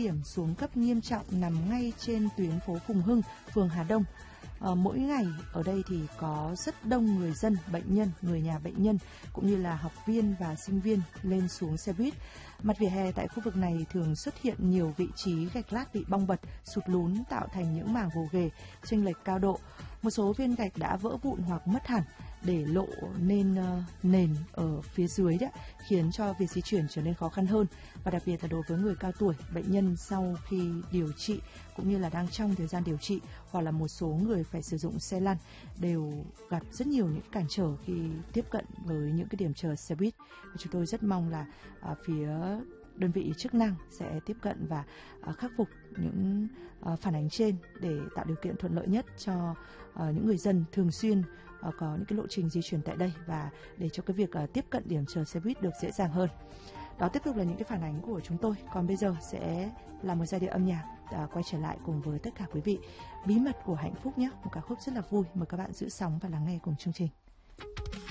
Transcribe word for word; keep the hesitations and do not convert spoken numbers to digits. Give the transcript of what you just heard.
điểm xuống cấp nghiêm trọng nằm ngay trên tuyến phố Phùng Hưng, phường Hà Đông. À, mỗi ngày ở đây thì có rất đông người dân, bệnh nhân, người nhà bệnh nhân cũng như là học viên và sinh viên lên xuống xe buýt. Mặt vỉa hè tại khu vực này thường xuất hiện nhiều vị trí gạch lát bị bong bật, sụt lún tạo thành những mảng gồ ghề, chênh lệch cao độ. Một số viên gạch đã vỡ vụn hoặc mất hẳn, để lộ nên uh, nền ở phía dưới đấy, khiến cho việc di chuyển trở nên khó khăn hơn. Và đặc biệt là đối với người cao tuổi, bệnh nhân sau khi điều trị cũng như là đang trong thời gian điều trị, hoặc là một số người phải sử dụng xe lăn đều gặp rất nhiều những cản trở khi tiếp cận với những cái điểm chờ xe buýt. Và chúng tôi rất mong là uh, phía đơn vị chức năng sẽ tiếp cận và uh, khắc phục những uh, phản ánh trên để tạo điều kiện thuận lợi nhất cho uh, những người dân thường xuyên uh, có những cái lộ trình di chuyển tại đây, và để cho cái việc uh, tiếp cận điểm chờ xe buýt được dễ dàng hơn. Đó tiếp tục là những cái phản ánh của chúng tôi. Còn bây giờ sẽ là một giai điệu âm nhạc uh, quay trở lại cùng với tất cả quý vị. Bí mật của hạnh phúc nhé, một ca khúc rất là vui. Mời các bạn giữ sóng và lắng nghe cùng chương trình.